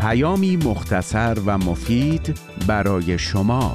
پیامی مختصر و مفید برای شما.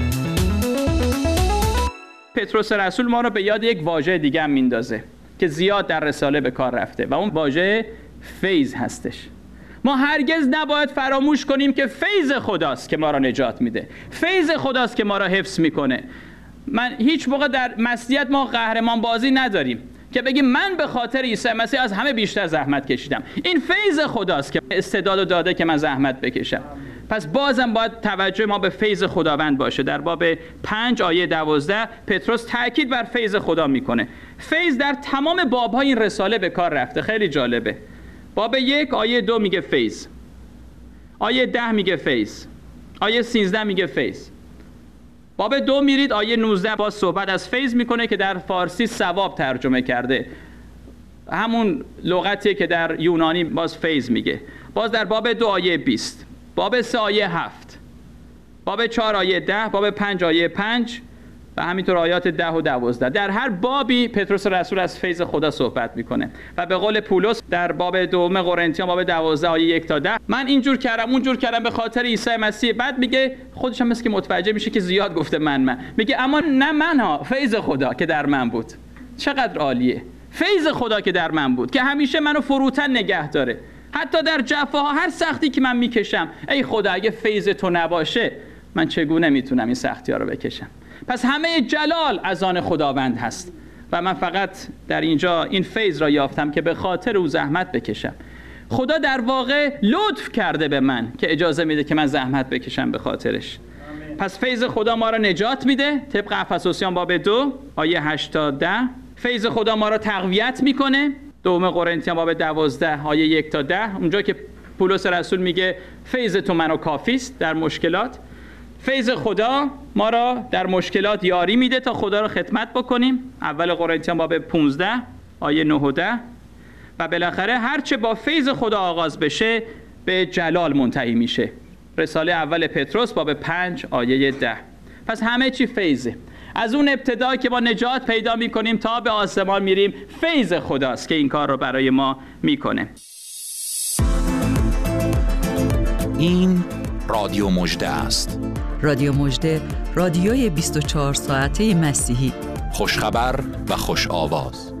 پتروس رسول ما رو به یاد یک واژه دیگه هم میندازه که زیاد در رساله به کار رفته و اون واژه فیض هستش. ما هرگز نباید فراموش کنیم که فیض خداست که ما را نجات میده، فیض خداست که ما را حفظ میکنه. من هیچ موقع در مسیحیت ما قهرمان بازی نداریم که بگیم من به خاطر عیسی مسیح از همه بیشتر زحمت کشیدم. این فیض خداست که استعداد داده که من زحمت بکشم. پس بازم باید توجه ما به فیض خداوند باشه. در باب 5 آیه 12 پتروس تاکید بر فیض خدا میکنه. فیض در تمام باب‌های این رساله به کار رفته. خیلی جالبه. باب 1 آیه 2 میگه فیض، آیه 10 میگه فیض، آیه 13 میگه فیض. باب 2 میرید آیه 19 باز صحبت از فیض میکنه که در فارسی ثواب ترجمه کرده، همون لغتیه که در یونانی باز فیض میگه. باز در باب 2 آیه 20، باب 3 آیه 7، باب 4 آیه 10، باب 5 آیه 5 و همینطور آیات 10 و 12. در هر بابی پتروس رسول از فیض خدا صحبت میکنه و به قول پولس در باب 2 قرنتیان باب 12 آیه 1 تا 10 من اینجور کردم اونجور کردم به خاطر عیسی مسیح. بعد میگه خودش هم مثل که متوجه میشه که زیاد گفته من میگه اما نه منها، فیض خدا که در من بود. چقدر عالیه، فیض خدا که در من بود که همیشه منو فروتن نگه داره. حتی در جفاها، هر سختی که من میکشم، ای خدا اگه فیض تو نباشه من چگونه میتونم این سختی ها رو بکشم؟ پس همه جلال از آن خداوند هست و من فقط در اینجا این فیض را یافتم که به خاطر او زحمت بکشم. خدا در واقع لطف کرده به من که اجازه میده که من زحمت بکشم به خاطرش. پس فیض خدا ما را نجات میده طبق افسوسیان باب 2 آیه 8 تا 10. فیض خدا ما را تقویت میکنه 2 قرنتیان باب 12 آیه 1 تا 10، اونجا که پولس رسول میگه فیض تو منو کافیست در مشکلات. فیض خدا ما را در مشکلات یاری میده تا خدا را خدمت بکنیم، اول قرنتیان باب 15 آیه 9 و 10. و بالاخره هرچه با فیض خدا آغاز بشه به جلال منتهی میشه. رساله اول پتروس باب 5 آیه 10. پس همه چی فیضه. از اون ابتدا که ما نجات پیدا میکنیم تا به آسمان میریم، فیض خداست که این کار رو برای ما میکنه. این رادیو مژده است. رادیو مژده، رادیوی 24 ساعته مسیحی. خوشخبر و خوش آواز.